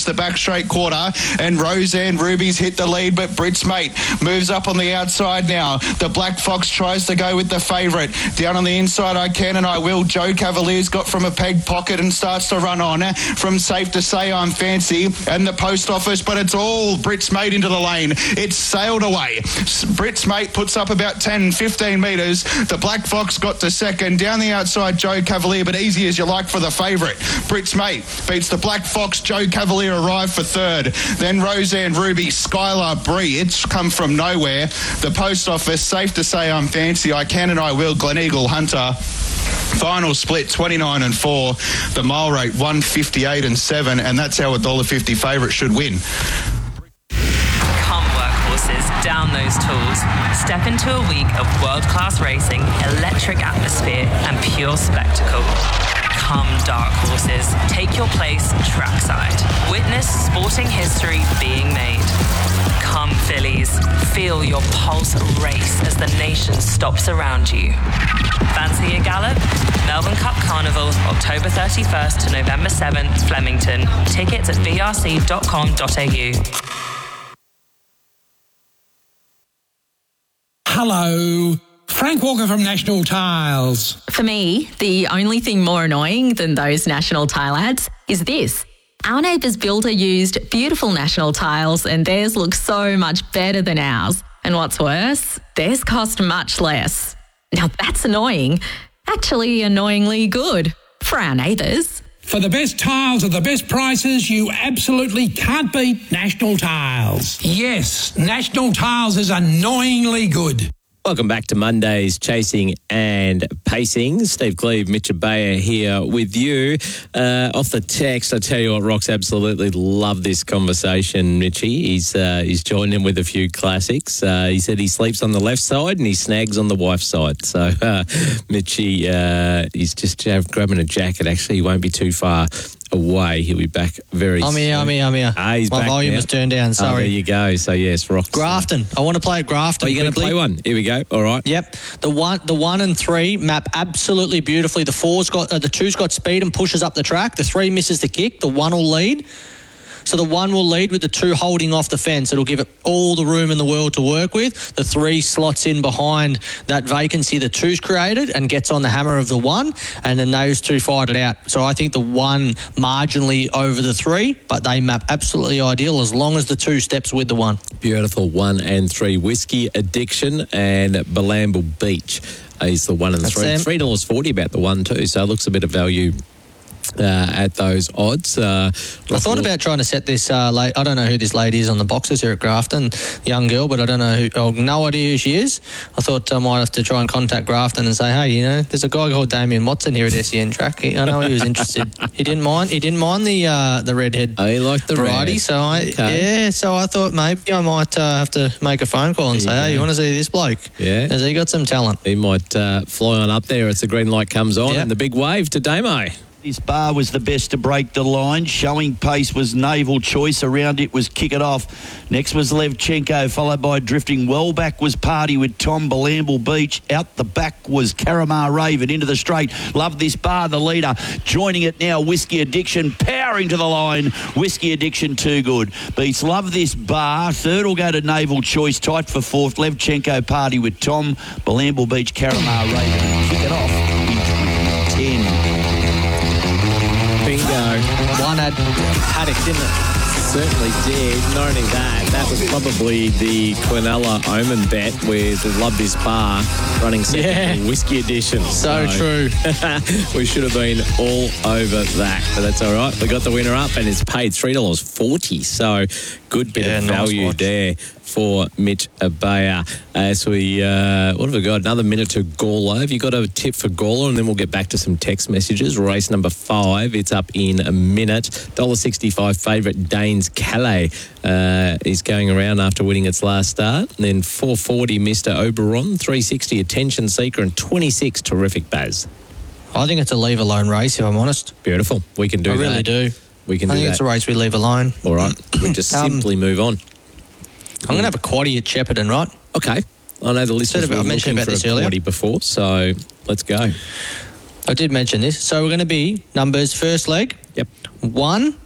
the back straight quarter, and Roseanne Ruby's hit the lead, but Brit's Mate moves up on the outside now. The Black Fox tries to go with the favourite. Down on the inside, I Can and I Will. Joe Cavalier's got from a peg pocket and starts to run on. From Safe to Say I'm Fancy and the Post Office, but it's all Brit's Mate into the lane. It's sailed away. Brit's Mate puts up about 10, 15 metres. The Black Fox got to second. Down the outside, Joe Cavalier, but easy as you like for the favourite. Brit's Mate beats the Black Fox. Joe Cavalier arrived for third. Then Roseanne Ruby, Skylar Bree. It's come from nowhere. The Post Office, Safe to Say I'm Fancy, I Can and I Will, Gleneagle Hunter. Final split 29 and 4. The mile rate 158 and 7, and that's how $1.50 favourite should win. Come workhorses, down those tools. Step into a week of world-class racing, electric atmosphere, and pure spectacle. Come dark horses, take your place trackside. Witness sporting history being made. Come fillies, feel your pulse race as the nation stops around you. Fancy a gallop? Melbourne Cup Carnival, October 31st to November 7th, Flemington. Tickets at brc.com.au. Hello, Frank Walker from National Tiles. For me, the only thing more annoying than those National Tile ads is this. Our neighbour's builder used beautiful National Tiles and theirs looks so much better than ours. And what's worse, theirs cost much less. Now that's annoying. Actually annoyingly good for our neighbours. For the best tiles at the best prices, you absolutely can't beat National Tiles. Yes, National Tiles is annoyingly good. Welcome back to Monday's Chasing and Pacing. Steve Cleve, Mitch Abaya here with you. Off the text, I tell you what, Rox absolutely love this conversation, Mitchie. He's joined in with a few classics. He said he sleeps on the left side and he snags on the wife's side. So Mitchie, he's just grabbing a jacket. Actually, he won't be too far away. He'll be back very soon. I'm here. He's My back volume now. is turned down, sorry. Oh, there you go. So, yes, Rox. Grafton. I want to play at Grafton. Are you going to play one? Here we go. All right. Yep. The 1 and 3 map absolutely beautifully. The 2's got speed and pushes up the track. The 3 misses the kick. The 1 will lead. So the 1 will lead with the 2 holding off the fence. It'll give it all the room in the world to work with. The 3 slots in behind that vacancy the 2's created and gets on the hammer of the 1, and then those 2 fight it out. So I think the 1 marginally over the 3, but they map absolutely ideal as long as the 2 steps with the 1. Beautiful 1 and 3. Whiskey Addiction and Balamble Beach is the 1 and 3. $3.40 about the 1 too, so it looks a bit of value at those odds. I thought about trying to set this I don't know who this lady is on the boxes here at Grafton, young girl, but I don't know no idea who she is. I thought I might have to try and contact Grafton and say, hey, there's a guy called Damien Watson here at SEN Track. I know he was interested. He didn't mind the redhead. Oh, he liked the variety. red. So I thought maybe I might have to make a phone call and say, hey, you want to see this bloke? Yeah. Has he got some talent? He might fly on up there as the green light comes on and the big wave to Damo. This bar was the best to break the line. Showing pace was Naval Choice. Around it was Kick It Off. Next was Levchenko, followed by Drifting. Well back was Party with Tom. Balamble Beach. Out the back was Caramar Raven into the straight. Love This Bar, the leader. Joining it now, Whiskey Addiction, powering to the line. Whiskey Addiction, too good. Beats Love This Bar. Third will go to Naval Choice. Tight for fourth. Levchenko, Party with Tom. Balamble Beach, Caramar Raven. Kick It Off in 10. Bingo. One had Paddock, didn't it? Certainly did. Not only that was probably the Quinella Omen bet with Love This Bar running second for Whiskey Edition. So true. We should have been all over that, but that's all right. We got the winner up and it's paid $3.40. So good bit of value there for Mitch Abaya. As we, what have we got? Another minute to Gawler. Have you got a tip for Gawler? And then we'll get back to some text messages. Race number 5. It's up in a minute. $1.65 favourite Danes Calais is going around after winning its last start. And then $4.40 Mr. Oberon, $3.60 Attention Seeker, and $26 Terrific Baz. I think it's a leave alone race, if I'm honest. Beautiful. We can do that. I really do. We can do that. I think it's a race we leave alone. All right. We just simply move on. I'm going to have a quaddie at Shepparton, right? Okay. I know the listeners were looking for a quaddie before, so let's go. I did mention this. So we're going to be numbers first leg. Yep. 1,